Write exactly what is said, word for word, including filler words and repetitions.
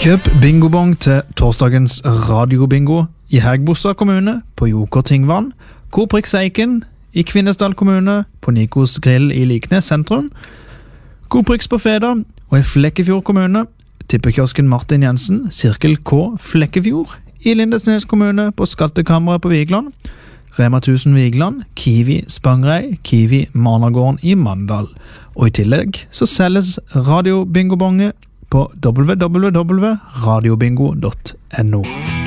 Kjøp bingobong til torsdagens radiobingo i Hægebostad kommune på Joker Tingvann, Koprix Eiken i Kvinesdal kommune på Nikos Grill i Liknes sentrum, Koprix på Feda og i Flekkefjord kommune, tippekiosken Martin Jensen, Sirkel K Flekkefjord i Lindesnes kommune på Skattekammeret på Vigland, Rema tusen Vigland, Kiwi Spangrei, Kiwi Managården i Mandal. Og i tillegg så selges radiobingobonge på w w w punktum radiobingo punktum no.